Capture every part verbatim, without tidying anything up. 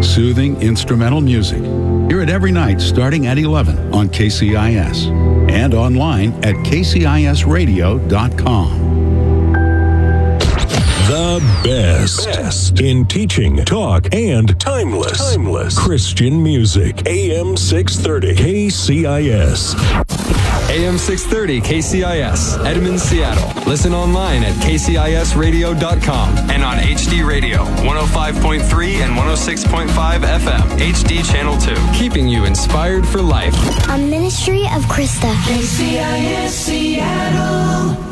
soothing instrumental music. Hear it every night starting at eleven on K C I S and online at K C I S radio dot com. The best. best in teaching, talk, and timeless, timeless Christian music. A M six thirty K C I S. A M six thirty K C I S, Edmond, Seattle. Listen online at K C I S radio dot com and on H D Radio, one oh five point three and one oh six point five F M, H D Channel two. Keeping you inspired for life. A ministry of Krista. K C I S Seattle.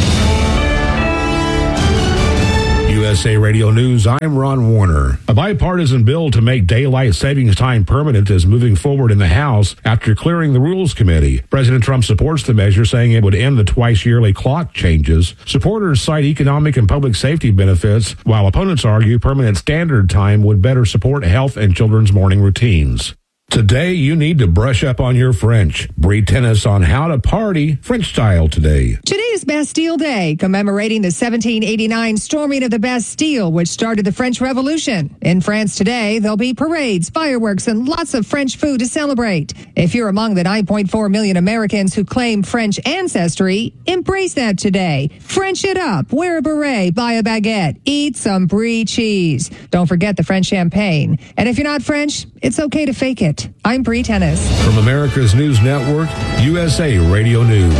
U S A Radio News, I'm Ron Warner. A bipartisan bill to make daylight savings time permanent is moving forward in the House after clearing the Rules Committee. President Trump supports the measure, saying it would end the twice-yearly clock changes. Supporters cite economic and public safety benefits, while opponents argue permanent standard time would better support health and children's morning routines. Today, you need to brush up on your French. Bree Tennis on how to party French style today. Today is Bastille Day, commemorating the seventeen eighty-nine storming of the Bastille, which started the French Revolution. In France today, there'll be parades, fireworks, and lots of French food to celebrate. If you're among the nine point four million Americans who claim French ancestry, embrace that today. French it up, wear a beret, buy a baguette, eat some brie cheese. Don't forget the French champagne. And if you're not French, it's okay to fake it. I'm Bree Tennis. From America's News Network, U S A Radio News.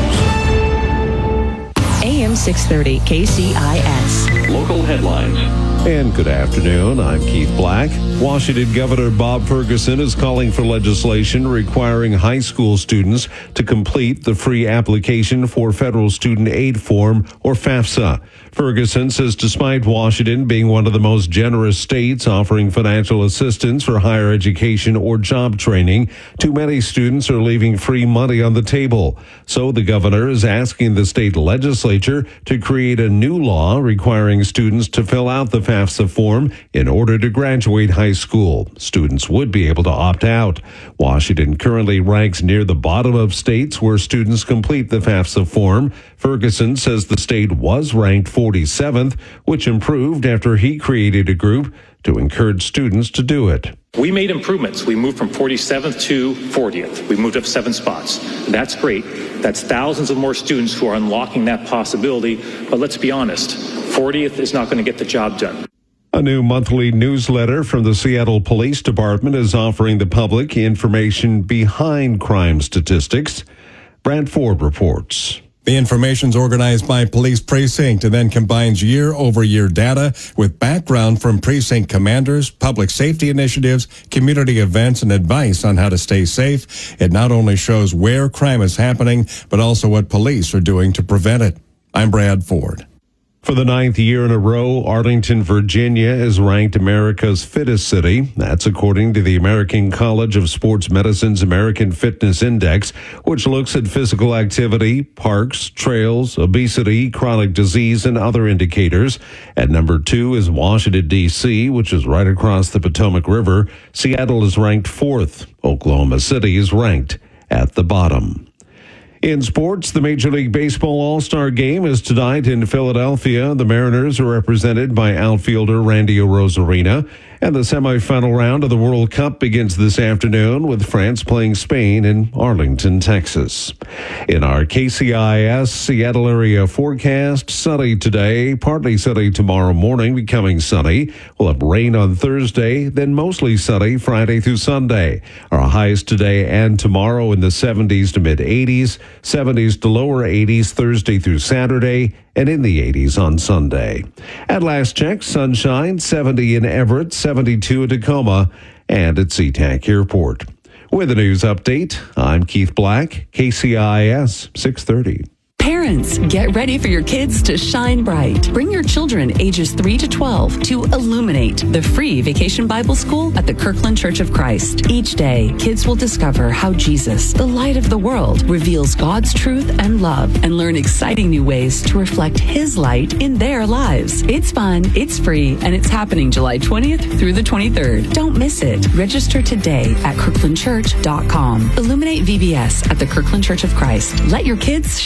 A M six thirty K C I S. Local headlines. And good afternoon. I'm Keith Black. Washington Governor Bob Ferguson is calling for legislation requiring high school students to complete the free application for Federal Student Aid Form, or FAFSA. Ferguson says despite Washington being one of the most generous states offering financial assistance for higher education or job training, too many students are leaving free money on the table. So the governor is asking the state legislature to create a new law requiring students to fill out the FAFSA form in order to graduate high school. Students would be able to opt out. Washington currently ranks near the bottom of states where students complete the FAFSA form. Ferguson says the state was ranked forty-seventh, which improved after he created a group to encourage students to do it. We made improvements. We moved from forty-seventh to fortieth. We moved up seven spots. That's great. That's thousands of more students who are unlocking that possibility. But let's be honest, fortieth is not going to get the job done. A new monthly newsletter from the Seattle Police Department is offering the public information behind crime statistics. Brad Ford reports. The information's organized by police precinct and then combines year-over-year data with background from precinct commanders, public safety initiatives, community events, and advice on how to stay safe. It not only shows where crime is happening, but also what police are doing to prevent it. I'm Brad Ford. For the ninth year in a row, Arlington, Virginia is ranked America's fittest city. That's according to the American College of Sports Medicine's American Fitness Index, which looks at physical activity, parks, trails, obesity, chronic disease, and other indicators. At number two is Washington, D C, which is right across the Potomac River. Seattle is ranked fourth. Oklahoma City is ranked at the bottom. In sports, the Major League Baseball All-Star Game is tonight in Philadelphia. The Mariners are represented by outfielder Randy Arozarena. And the semifinal round of the World Cup begins this afternoon with France playing Spain in Arlington, Texas. In our K C I S Seattle area forecast, sunny today, partly sunny tomorrow morning, becoming sunny. We'll have rain on Thursday, then mostly sunny Friday through Sunday. Our highs today and tomorrow in the seventies to mid-eighties, seventies to lower eighties Thursday through Saturday, and in the eighties on Sunday. At last check, sunshine, seventy in Everett, seventy-two in Tacoma, and at SeaTac Airport. With a news update, I'm Keith Black, K C I S six thirty. Parents, get ready for your kids to shine bright. Bring your children ages three to twelve to Illuminate, the free vacation Bible school at the Kirkland Church of Christ. Each day, kids will discover how Jesus, the light of the world, reveals God's truth and love and learn exciting new ways to reflect His light in their lives. It's fun, it's free, and it's happening July twentieth through the twenty-third. Don't miss it. Register today at kirkland church dot com. Illuminate V B S at the Kirkland Church of Christ. Let your kids shine.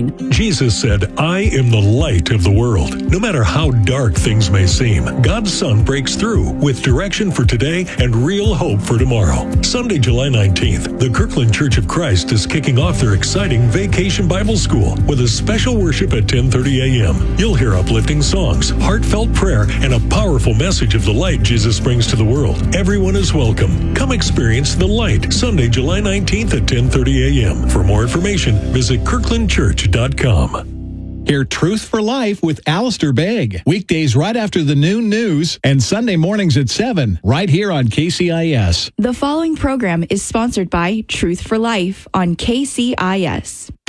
fifteen. Jesus said, I am the light of the world. No matter how dark things may seem, God's Son breaks through with direction for today and real hope for tomorrow. Sunday, July nineteenth, the Kirkland Church of Christ is kicking off their exciting Vacation Bible School with a special worship at ten thirty a.m. You'll hear uplifting songs, heartfelt prayer, and a powerful message of the light Jesus brings to the world. Everyone is welcome. Come experience the light Sunday, July nineteenth at ten thirty a.m. For more information, visit kirkland church dot com. Hear Truth for Life with Alistair Begg. Weekdays right after the noon news and Sunday mornings at seven, right here on K C I S. The following program is sponsored by Truth for Life on K C I S.